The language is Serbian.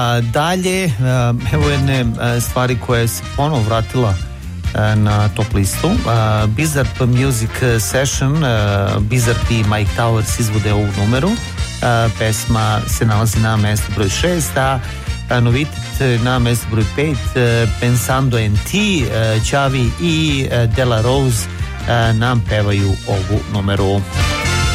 Dalje, evo jedne stvari koje se ponovo vratila na top listu. Bizarre Music Session, Bizarre i Mike Towers izvode ovu numeru. Pesma se nalazi na mestu broj 6, a novitet na mestu broj 5, Pensando en ti, Xavi i Dela Rose nam pevaju ovu numeru.